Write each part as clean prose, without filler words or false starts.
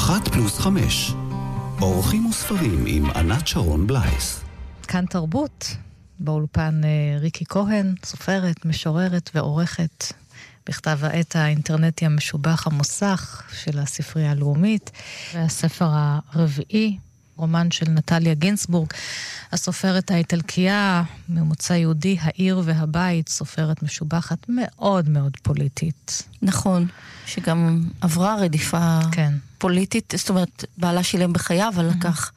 1+5 אורחים וספרים עם ענת שרון בלייס. כאן תרבות, באולפן ריקי כהן, סופרת, משוררת ועורכת, בכתב העת האינטרנטי המשובח המוסך של הספרייה הלאומית, והספר הרביעי, רומן של נטליה גינסבורג, הסופרת האיטלקייה, ממוצא יהודי, העיר והבית, סופרת משובחת מאוד מאוד פוליטית. נכון, שגם עברה רדיפה כן. פוליטית, זאת אומרת, בעלה שילם בחייו, אבל לקח,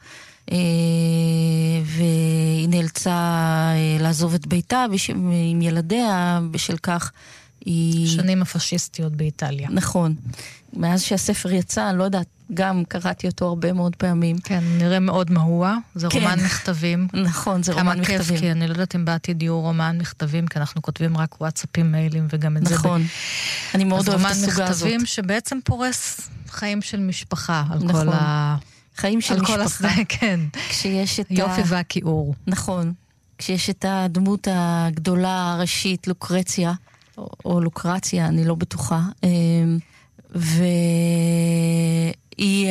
והיא נאלצה לעזוב את ביתה עם ילדיה, בשל כך היא... שנים הפשיסטיות באיטליה. נכון. מאז שהספר יצא, אני לא יודעת, גם קראתי אותו הרבה מאוד פעמים. כן, נראה מאוד מהוע. זה כן. רומן מכתבים. נכון, זה רומן מכתבים. כמה כיף, כי אני לא יודעת אם בעתיד יהיו רומן מכתבים, כי אנחנו כותבים רק וואטסאפים, מיילים, וגם את נכון. זה. אני מאוד אוהבת את הסוגה הזאת. אז רומן מכתבים שבעצם פורס חיים של משפחה, על נכון. כל ה... חיים של משפחה. כן. כשיש את יופי והכיעור. נכון. כשיש את הדמות הגדולה הראשית, לוקרציה, או לוקרציה, אני לא בטוחה, והיא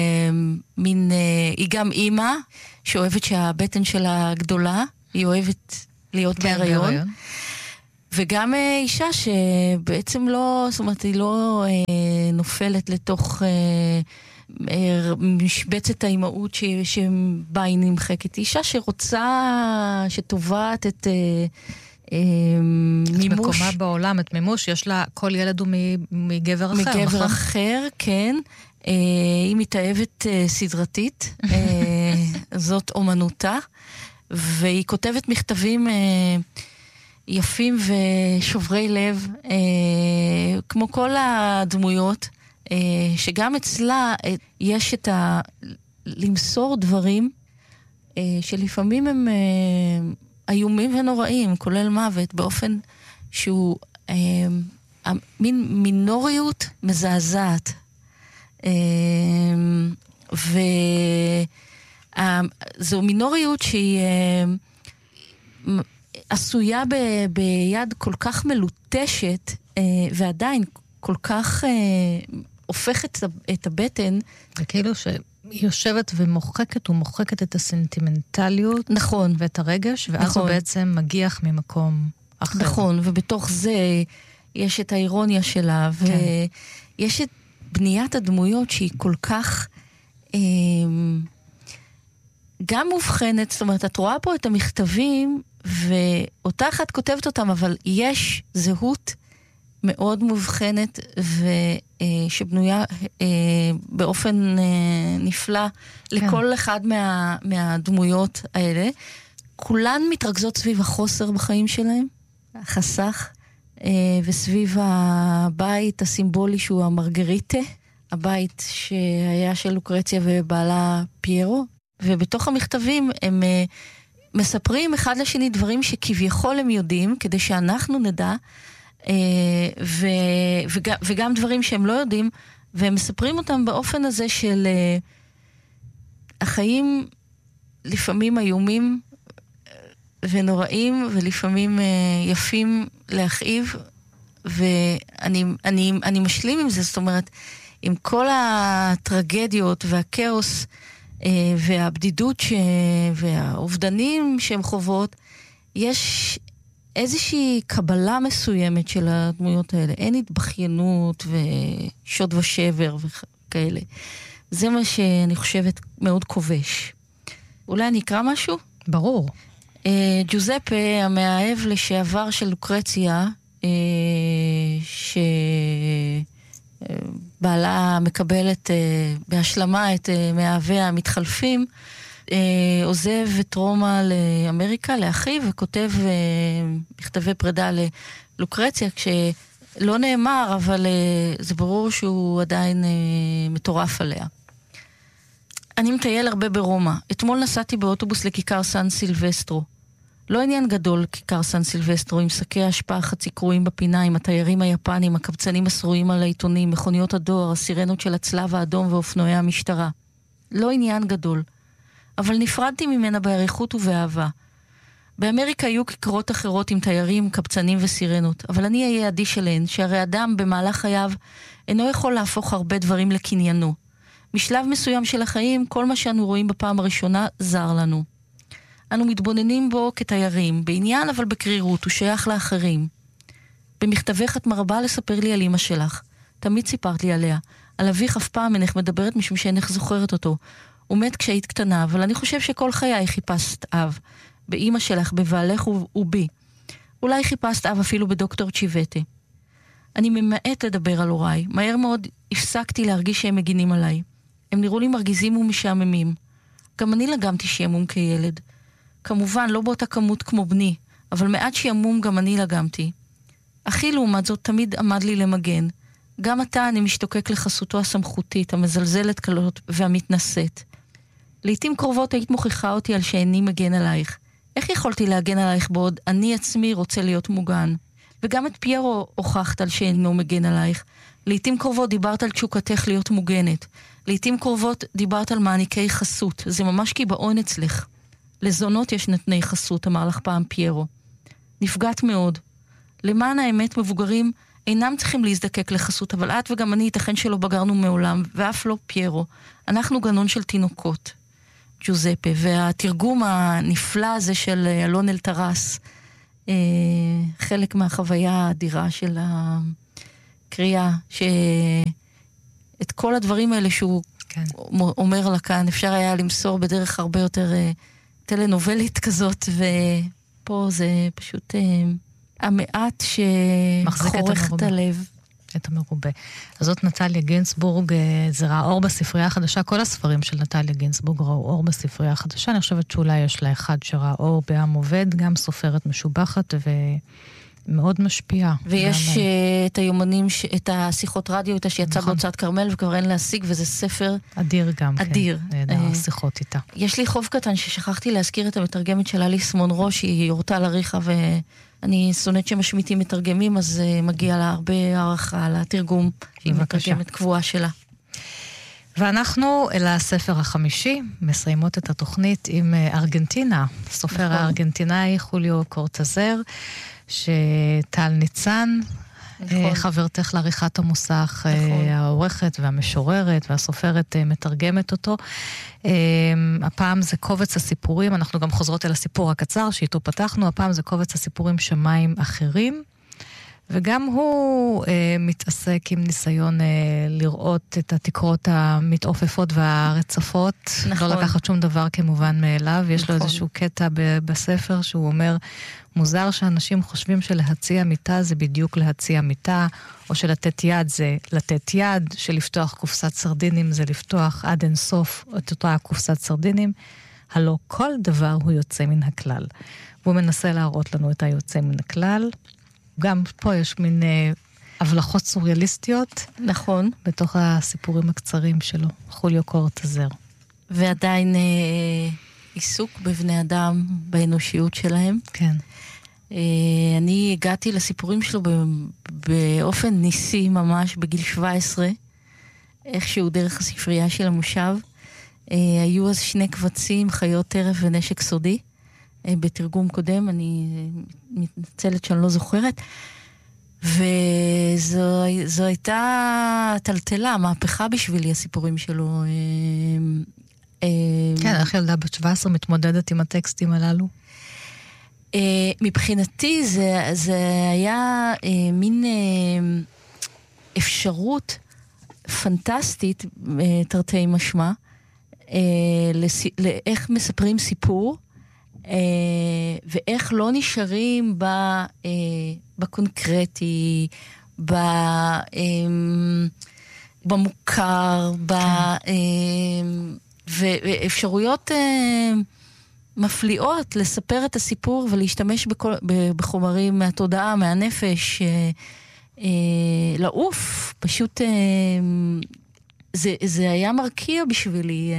היא גם אימא שאוהבת שהבטן שלה גדולה, היא אוהבת להיות בהיריון, וגם אישה שבעצם לא, זאת אומרת, היא לא נופלת לתוך משבצת האימהות שבה היא נמחקת. אישה שרוצה, שטובעת את מימוש. מקומה בעולם, את מימוש, יש לה, כל ילד הוא מגבר אחר, נכון? מגבר אחר, כן. היא מתאהבת סדרתית, זאת אומנותה, והיא כותבת מכתבים יפים ושוברי לב, כמו כל הדמויות, שגם אצלה יש את למסור דברים, שלפעמים הם איומים ונוראים, כולל מוות, באופן שהוא מין מינוריות מזעזעת. וזו מינוריות שהיא עשויה ביד כל כך מלוטשת, ועדיין כל כך הופכת את הבטן. וכאילו שהיא יושבת ומוחקת ומוחקת את הסנטימנטליות. נכון. ואת הרגש, ואז נכון. הוא בעצם מגיח ממקום אחר. נכון, ובתוך זה יש את האירוניה שלה, כן. ויש את בניית הדמויות שהיא כל כך גם מובחנת, זאת אומרת, את רואה פה את המכתבים, ואותה אחת כותבת אותם, אבל יש זהות מאוד מובחנת, שבנויה באופן נפלא לכל אחד מהדמויות האלה. כולן מתרכזות סביב החוסר בחיים שלהם, החסך, וסביב הבית הסימבולי שהוא המרגריטה, הבית שהיה של לוקרציה ובעלה פיירו, ובתוך המכתבים הם מספרים אחד לשני דברים שכביכול הם יודעים, כדי שאנחנו נדע, וגם דברים שהם לא יודעים, והם מספרים אותם באופן הזה של החיים לפעמים איומים ונוראים, ולפעמים יפים להכאיב, ואני משלים עם זה, זאת אומרת, עם כל הטרגדיות והכאוס והבדידות והאובדנים שהם חוות, יש איזושהי קבלה מסוימת של הדמויות האלה. אין התבחיינות ושוד ושבר וכאלה. זה מה שאני חושבת מאוד כובש. אולי אני אקרא משהו? ברור. ג'וזפה, המאהב לשעבר של לוקרציה, שבעלה מקבלת בהשלמה את מאהביה המתחלפים, עוזב את רומא לאמריקה, לאחיו, וכותב מכתבי פרידה ללוקרציה, כשלא נאמר, אבל זה ברור שהוא עדיין מטורף עליה. אני מטייל הרבה ברומא. אתמול נסעתי באוטובוס לכיכר סן סילבסטרו. לא עניין גדול כיכר סן סילבסטרו, עם שקי השפעה חצי קרועים בפינה, עם התיירים היפנים, הקבצנים הסרועים על העיתונים, מכוניות הדואר, הסירנות של הצלב האדום ואופנועי המשטרה. לא עניין גדול. אבל נפרדתי ממנה בעריכות ובאהבה. באמריקה היו כיכרות אחרות עם תיירים, קבצנים וסירנות, אבל אני אהיה עדי שלהן, שהרי אדם במהלך חייו אינו יכול להפוך הרבה דברים לקניינו. משלב מסוים של החיים, כל מה שאנו רואים בפעם הראשונה זר לנו. אנו מתבוננים בו כתיירים, בעניין אבל בקרירות, הוא שייך לאחרים. במכתבך את מרבה לספר לי על אמא שלך. תמיד סיפרת לי עליה. על אביך אף פעם אינך מדברת משום שאינך זוכרת אותו. הוא מת כשהיית קטנה, אבל אני חושב שכל חיי חיפשת אב. באמא שלך, בבעלך ובי. אולי חיפשת אב אפילו בדוקטור צ'יבטה. אני ממעט לדבר על הוריי. מהר מאוד הפסקתי להרגיש שהם מגינים עליי. הם נראו לי מרגיזים ומשעממים. גם אני לגמתי שיעמום כילד. כמובן, לא באותה כמות כמו בני, אבל מעט שיעמום גם אני לגמתי. אחי לעומת זאת תמיד עמד לי למגן. גם אתה אני משתוקק לחסותו הסמכותית, המזלזלת קלות והמתנשאת. לעתים קרובות היית מוכיחה אותי על שאיני מגן עלייך. איך יכולתי להגן עלייך בעוד אני עצמי רוצה להיות מוגן? וגם את פיירו הוכחת על שאינו מגן עלייך. לעתים קרובות דיברת על תשוקתך להיות מוגנת. לעתים קרובות דיברת על מעניקי חסות. זה ממש קיבעון אצלך. לזונות יש נתני חסות, אמר לך פעם פיירו. נפגעת מאוד. למען האמת מבוגרים אינם צריכים להזדקק לחסות, אבל את וגם אני ייתכן שלא בגרנו מעולם, ואף לא פיירו. אנחנו גנון של תינוקות, ג'וזפה, והתרגום הנפלא הזה של אלון אלטרס, חלק מהחוויה האדירה של הקריאה, שאת כל הדברים האלה שהוא כן. אומר לה כאן, אפשר היה למסור בדרך הרבה יותר טלנובלית כזאת, ופה זה פשוט המעט שחורך את הלב. את המרובה. אז זאת נטליה גינסבורג, זה ראה אור בספרייה החדשה, כל הספרים של נטליה גינסבורג ראו אור בספרייה החדשה, אני חושבת שאולי יש לה אחד שראה אור בעם עובד, גם סופרת משובחת ומאוד משפיעה. ויש את היומנים, את השיחות רדיו, את שיצא בהוצאת כרמל, וכבר אין להשיג, וזה ספר אדיר גם, אדיר. כן, השיחות איתה. יש לי חוב קטן ששכחתי להזכיר את המתרגמת של אליס מונרו, שהיא יורתה לריחה אני שונאת שמשמיטים מתרגמים, אז מגיע לה הרבה הערכה על התרגום, שהיא מתרגמת קבועה שלה. ואנחנו אל הספר החמישי, מסיימות את התוכנית עם ארגנטינה, סופר הארגנטינאי חוליו קורטזר, שטל ניצן, חברתך לעריכת המוסך, העורכת והמשוררת והסופרת מתרגמת אותו. הפעם זה קובץ הסיפורים, אנחנו גם חוזרות אל הסיפור הקצר שאיתו פתחנו, הפעם זה קובץ הסיפורים שמיים אחרים, וגם הוא מתעסק עם ניסיון לראות את התקרות המתעופפות והרצפות, נכון. לא לקחת שום דבר כמובן מאליו, יש נכון. לו איזשהו קטע בספר שהוא אומר, מוזר שאנשים חושבים שלהציע מיטה זה בדיוק להציע מיטה, או שלתת יד זה לתת יד, שלפתוח קופסת סרדינים זה לפתוח עד אין סוף את אותה קופסת סרדינים, הלא כל דבר הוא יוצא מן הכלל. והוא מנסה להראות לנו את היוצא מן הכלל, גם פה יש מין הבלחות סוריאליסטיות. נכון. בתוך הסיפורים הקצרים שלו, חוליו קורטזר. ועדיין עיסוק בבני אדם, באנושיות שלהם. כן. אני הגעתי לסיפורים שלו באופן ניסי ממש, בגיל 17, איכשהו דרך הספרייה של המושב. היו אז 2 קבצים, חיות טרף ונשק סודי. בתרגום קודם, אני מתנצלת שאני לא זוכרת, וזו הייתה טלטלה, מהפכה בשבילי, הסיפורים שלו. כן, איך ילדה בת 17 מתמודדת עם הטקסטים הללו? מבחינתי זה היה מין אפשרות פנטסטית, תרתי משמע, לאיך מספרים סיפור, ואיך לא נשארים בקונקרטי, במוכר, ואפשרויות מפליאות לספר את הסיפור ולהשתמש בחומרים מהתודעה, מהנפש, לעוף. פשוט זה היה מרקיע בשבילי,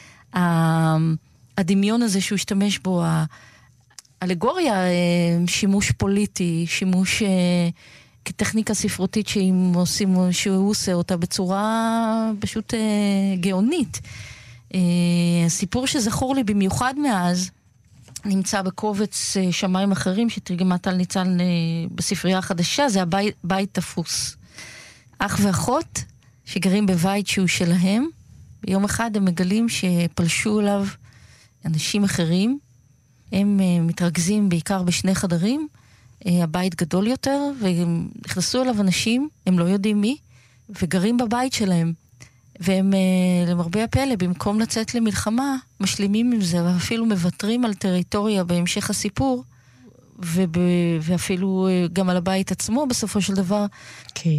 הדמיון הזה שהוא השתמש בו, האלגוריה, שימוש פוליטי, שימוש כטכניקה ספרותית שהוא עושה אותה בצורה פשוט גאונית. הסיפור שזכור לי במיוחד מאז, נמצא בקובץ שמיים אחרים שתרגמה טל ניצן בספרייה החדשה, זה הבית תפוס. אח ואחות שגרים בבית שהוא שלהם, יום אחד הם מגלים שפלשו אליו אנשים אחרים, הם מתרכזים בעיקר בשני חדרים, הבית גדול יותר, והם נכנסו אליו אנשים, הם לא יודעים מי, וגרים בבית שלהם. והם, למרבה הפלא, במקום לצאת למלחמה, משלימים עם זה, ואפילו מוותרים על טריטוריה בהמשך הסיפור, ואפילו גם על הבית עצמו בסופו של דבר. כי?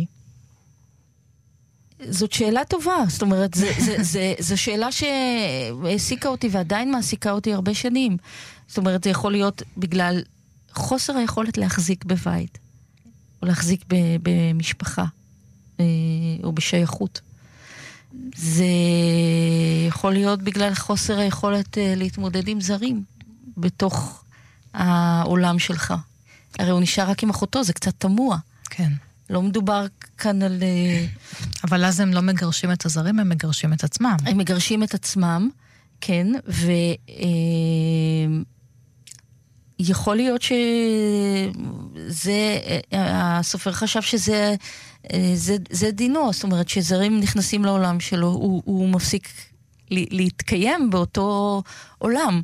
זאת שאלה טובה, זאת אומרת, זו שאלה שהעסיקה אותי ועדיין מעסיקה אותי הרבה שנים. זאת אומרת, זה יכול להיות בגלל חוסר היכולת להחזיק בבית, או להחזיק במשפחה, או בשייכות. זה יכול להיות בגלל חוסר היכולת להתמודד עם זרים בתוך העולם שלך. הרי הוא נשאר רק עם אחותו, זה קצת תמוה. כן. לא מדובר כאן על... אבל אז הם לא מגרשים את הזרים, הם מגרשים את עצמם. הם מגרשים את עצמם, כן, יכול להיות שזה, הסופר חשב שזה זה דינו, זאת אומרת שזרים נכנסים לעולם שלו, הוא מפסיק להתקיים באותו עולם.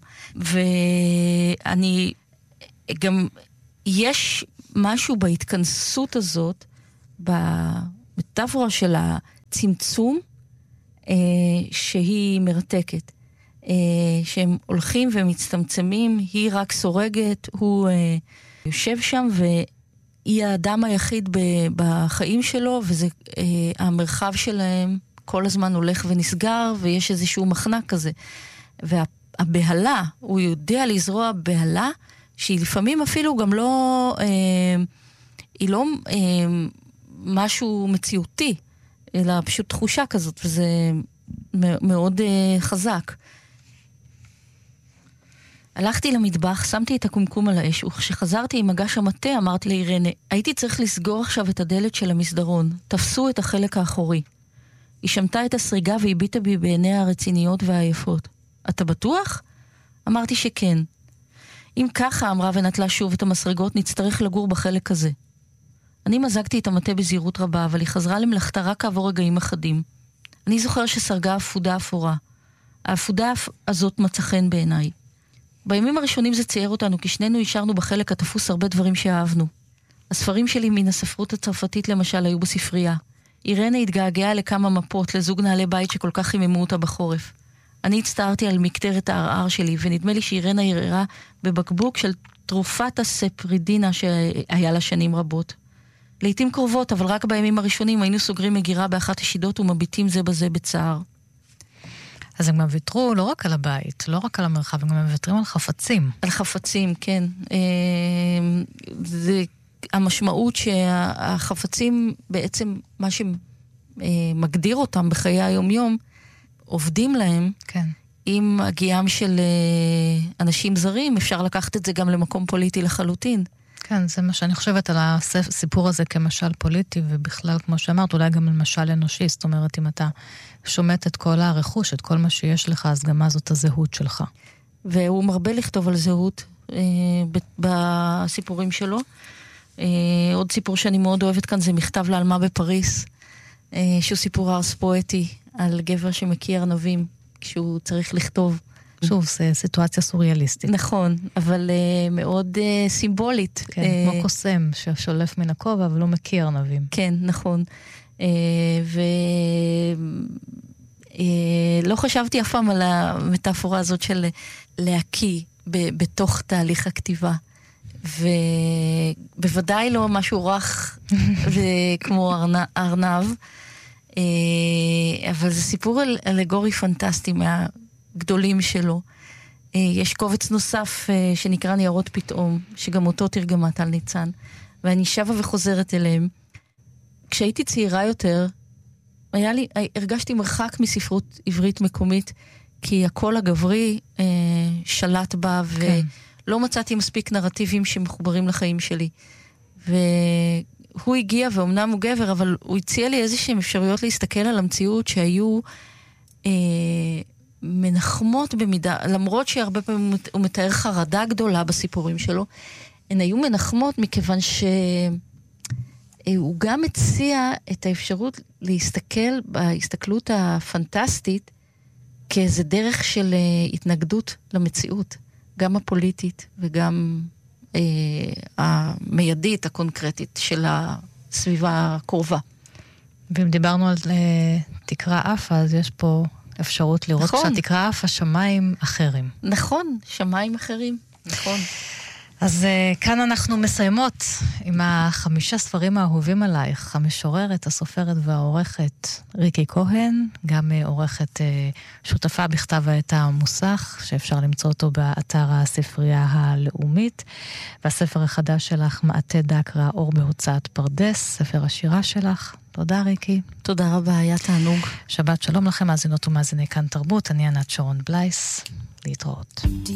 ואני גם, יש משהו בהתכנסות הזאת, במטאפורה של הצמצום, שהיא מרתקת. שהם הולכים ומצטמצמים, היא רק סורגת, הוא יושב שם והיא האדם היחיד בחיים שלו, וזה המרחב שלהם כל הזמן הולך ונסגר, ויש איזשהו מחנק כזה. והבהלה, הוא יודע לזרוע בהלה, שהיא לפעמים אפילו גם לא, היא לא משהו מציאותי, אלא פשוט תחושה כזאת, וזה מאוד חזק. הלכתי למטבח, שמתי את הקומקום על האש, וכשחזרתי עם מגש המטה, אמרתי לאירנה, הייתי צריך לסגור עכשיו את הדלת של המסדרון. תפסו את החלק האחורי. היא שמתה את הסריגה והביטה בי בעיניה הרציניות והעייפות. אתה בטוח? אמרתי שכן. אם ככה, אמרה ונטלה שוב את המסרגות, נצטרך לגור בחלק הזה. אני מזגתי את המטה בזהירות רבה, אבל היא חזרה למלאכתה רק כעבור רגעים אחדים. אני זוכר שסרגה אפודה אפורה. האפודה הזאת מצא חן בעיניי. בימים הראשונים זה צייר אותנו, כי שנינו השארנו בחלק התפוס הרבה דברים שאהבנו. הספרים שלי מן הספרות הצרפתית למשל היו בספרייה. אירנה התגעגעה לכמה מפות לזוג נעלי בית שכל כך חיממו אותה בחורף. אני הצטערתי על מקטרת הערער שלי, ונדמה לי שאירנה הרהרה בבקבוק של תרופת הספרידינה שהיה לה שנים רבות. לעתים קרובות, אבל רק בימים הראשונים היינו סוגרים מגירה באחת השידות ומביטים זה בזה בצער. אז הם גם ויתרו לא רק על הבית, לא רק על המרחב, הם גם ויתרים על חפצים. על חפצים, כן. זה המשמעות שהחפצים בעצם, מה שמגדיר אותם בחיי היום-יום, עובדים להם. כן. עם הגיעם של אנשים זרים, אפשר לקחת את זה גם למקום פוליטי לחלוטין. כן, זה מה שאני חושבת על הסיפור הזה כמשל פוליטי, ובכלל, כמו שאמרת, אולי גם על משל אנושי, זאת אומרת, אם אתה שומט את כל הרכוש, את כל מה שיש לך, אז גם מה זאת הזהות שלך. והוא מרבה לכתוב על זהות בסיפורים שלו. עוד סיפור שאני מאוד אוהבת כאן, זה מכתב לאלמה בפריס, שהוא סיפור ארס פואטי, על גבר שמכיר ארנבים, כשהוא צריך לכתוב. שוב, זה סיטואציה סוריאליסטית. נכון, אבל מאוד סימבולית. כן, כמו קוסם ששולף מן הכובע, אבל לא מכיר ארנבים. כן, נכון. ולא חשבתי אף פעם על המטאפורה הזאת של להקיא בתוך תהליך הכתיבה. ובוודאי לא משהו רך כמו ארנב, אבל זה סיפור אלגורי פנטסטי מהגדולים שלו. יש קובץ נוסף שנקרא ניירות פתאום, שגם אותו תרגמה טל ניצן, ואני שבה וחוזרת אליהם. כשהייתי צעירה יותר, הרגשתי מרחק מספרות עברית מקומית, כי הקול הגברי שלט בה, כן. ולא מצאתי מספיק נרטיבים שמחוברים לחיים שלי. והוא הגיע, ואומנם הוא גבר, אבל הוא הציע לי איזושהי אפשרויות להסתכל על המציאות שהיו מנחמות במידה, למרות שהרבה פעמים הוא מתאר חרדה גדולה בסיפורים שלו, הן היו מנחמות מכיוון שהוא גם הציע את האפשרות להסתכל בהסתכלות הפנטסטית כאיזה דרך של התנגדות למציאות, גם הפוליטית וגם המיידית, הקונקרטית של הסביבה הקרובה. ואם דיברנו על תקרה אפה, אז יש פה אפשרות לראות שהתקרה אפה שמיים אחרים. נכון, שמיים אחרים, נכון. אז כאן אנחנו מסיימות עם 5 ספרים האהובים עלייך, המשוררת, הסופרת והעורכת ריקי כהן, גם עורכת שותפה בכתב העת המוסך, שאפשר למצוא אותו באתר הספרייה הלאומית, והספר החדש שלך, מעטה דק ראה אור בהוצאת פרדס, ספר השירה שלך. תודה ריקי. תודה רבה, היה תענוג. שבת שלום לכם, מאזינות ומאזיני כאן תרבות, אני ענת שרון בלייס, להתראות.